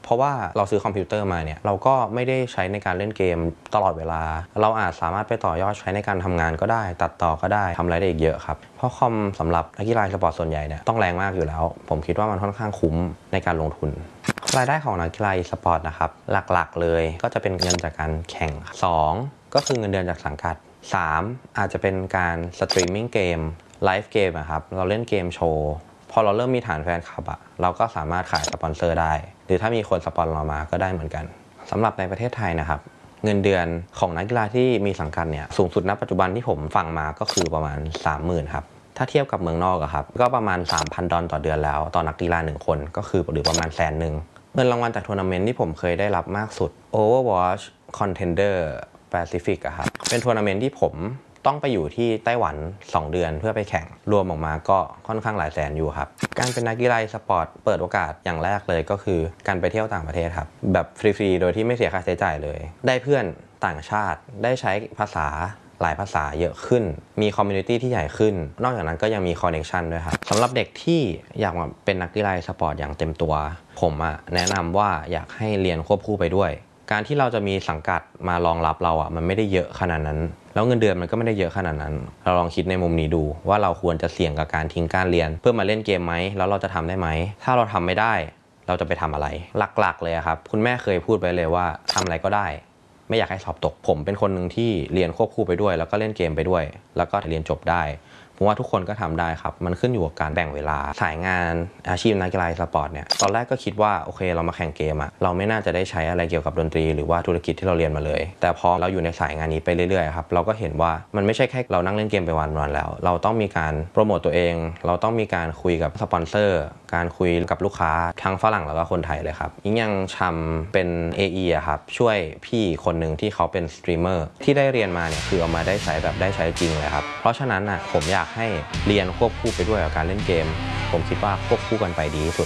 เพราะว่าเราซื้อคอมพิวเตอร์มาเนี่ยเราก็ไม่ได้ใช้ในการเล่นเกมตลอดเวลาเราอาจสามารถไปต่อยอดใช้ในการทำงานก็ได้ตัดต่อก็ได้ทำอะไรได้อีกเยอะครับเพราะคอมสำหรับนักกีฬาสปอร์ตส่วนใหญ่เนี่ยต้องแรงมากอยู่แล้วผมคิดว่ามันค่อนข้างคุ้มในการลงทุนรายได้ของนักกีฬาสปอร์ตนะครับหลักๆเลยก็จะเป็นเงินจากการแข่ง2ก็คือเงินเดือนจากสังกัด3อาจจะเป็นการสตรีมมิ่งเกมไลฟ์เกมครับเราเล่นเกมโชว์พอเราเริ่มมีฐานแฟนคลับเราก็สามารถขายสปอนเซอร์ได้หรือถ้ามีคนสปอนเรามาก็ได้เหมือนกันสำหรับในประเทศไทยนะครับเงินเดือนของนักกีฬาที่มีสังกัดเนี่ยสูงสุดณปัจจุบันที่ผมฟังมาก็คือประมาณ 30,000 ครับถ้าเทียบกับเมืองนอกครับก็ประมาณ 3,000 ดอลต่อเดือนแล้วต่อนักกีฬา1คนก็คือหรือประมาณ100,000เงินรางวัลจากทัวร์นาเมนต์ที่ผมเคยได้รับมากสุด Overwatch Contender Pacific ครับเป็นทัวร์นาเมนต์ที่ผมต้องไปอยู่ที่ไต้หวัน2เดือนเพื่อไปแข่งรวมออกมาก็ค่อนข้างหลายแสนอยู่ครับการเป็นนักกีฬาสปอร์ตเปิดโอกาสอย่างแรกเลยก็คือการไปเที่ยวต่างประเทศครับแบบฟรีๆโดยที่ไม่เสียค่าใช้จ่ายเลยได้เพื่อนต่างชาติได้ใช้ภาษาหลายภาษาเยอะขึ้นมีคอมมูนิตี้ที่ใหญ่ขึ้นนอกจากนั้นก็ยังมีคอนเนคชั่นด้วยครับสำหรับเด็กที่อยากมาเป็นนักกีฬาสปอร์ตอย่างเต็มตัวผมแนะนำว่าอยากให้เรียนควบคู่ไปด้วยการที่เราจะมีสังกัดมารองรับเรามันไม่ได้เยอะขนาดนั้นแล้วเงินเดือนมันก็ไม่ได้เยอะขนาดนั้นเราลองคิดในมุมนี้ดูว่าเราควรจะเสี่ยงกับการทิ้งการเรียนเพื่อมาเล่นเกมไหมแล้วเราจะทำได้ไหมถ้าเราทำไม่ได้เราจะไปทำอะไรหลักๆเลยครับคุณแม่เคยพูดไปเลยว่าทำอะไรก็ได้ไม่อยากให้สอบตกผมเป็นคนหนึ่งที่เรียนควบคู่ไปด้วยแล้วก็เล่นเกมไปด้วยแล้วก็เรียนจบได้ผมว่าทุกคนก็ทำได้ครับมันขึ้นอยู่กับการแบ่งเวลาสายงานอาชีพนักกีฬาสปอร์ตเนี่ยตอนแรกก็คิดว่าโอเคเรามาแข่งเกมเราไม่น่าจะได้ใช้อะไรเกี่ยวกับดนตรีหรือว่าธุรกิจที่เราเรียนมาเลยแต่พอเราอยู่ในสายงานนี้ไปเรื่อยๆครับเราก็เห็นว่ามันไม่ใช่แค่เรานั่งเล่นเกมไปวันๆแล้วเราต้องมีการโปรโมตตัวเองเราต้องมีการคุยกับสปอนเซอร์การคุยกับลูกค้าทั้งฝรั่งแล้วก็คนไทยเลยครับยังชำเป็น AE ครับช่วยพี่คนหนึ่งที่เขาเป็นสตรีมเมอร์ที่ได้เรียนมาเนี่ยคือเอามาได้ใช้แบบได้ใช้จริงเลยครับเพราะฉะนั้นผมอยากให้เรียนควบคู่ไปด้วยกับการเล่นเกมผมคิดว่าควบคู่กันไปดีที่สุด